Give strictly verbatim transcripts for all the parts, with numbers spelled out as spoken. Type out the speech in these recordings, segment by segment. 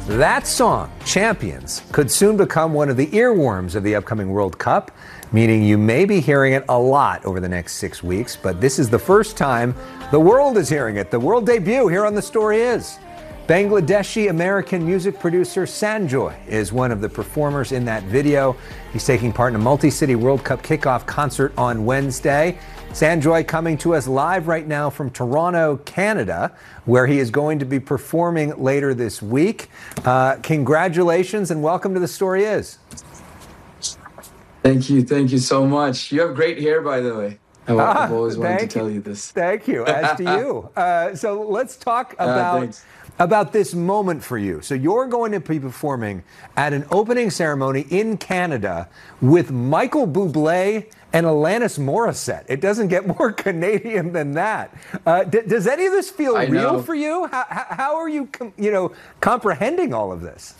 That song, Champions, could soon become one of the earworms of the upcoming World Cup, meaning you may be hearing it a lot over the next six weeks, but this is the first time the world is hearing it. The world debut here on The Story Is. Bangladeshi-American music producer Sanjoy is one of the performers in that video. He's taking part in a multi-city World Cup kickoff concert on Wednesday. Sanjoy coming to us live right now from Toronto, Canada, where he is going to be performing later this week. Uh, congratulations and welcome to The Story Is. Thank you. Thank you so much. You have great hair, by the way. I've Ah, always wanted to thank you. tell you this. Thank you, as do you. Uh, so let's talk about, Uh, about this moment for you. So you're going to be performing at an opening ceremony in Canada with Michael Bublé and Alanis Morissette. It doesn't get more Canadian than that. Uh, d- does any of this feel I real know. for you? How, how, how are you, com- you know, comprehending all of this?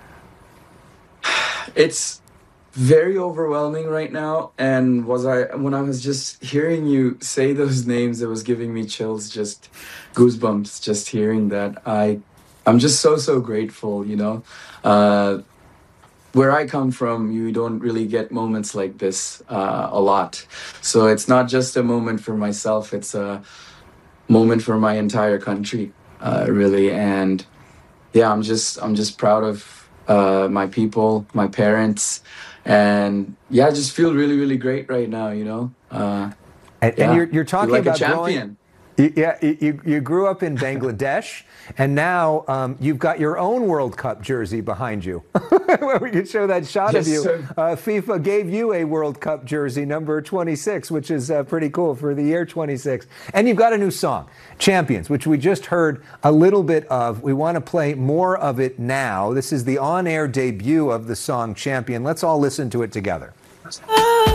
It's very overwhelming right now. And was I when I was just hearing you say those names, it was giving me chills, just goosebumps, just hearing that. I, I'm just so, so grateful, you know. Uh, where I come from, you don't really get moments like this uh, a lot. So it's not just a moment for myself, it's a moment for my entire country, uh, really. And yeah, I'm just I'm just proud of uh, my people, my parents, and yeah, I just feel really, really great right now, you know. Uh, And, yeah, and you're, you're feel talking like about a growing. champion. You- Yeah, you, you grew up in Bangladesh, and now um, you've got your own World Cup jersey behind you. We can show that shot Yes, of you. sir. Uh, FIFA gave you a World Cup jersey, number twenty-six, which is uh, pretty cool for the year twenty-six. And you've got a new song, Champions, which we just heard a little bit of. We want to play more of it now. This is the on-air debut of the song Champion. Let's all listen to it together.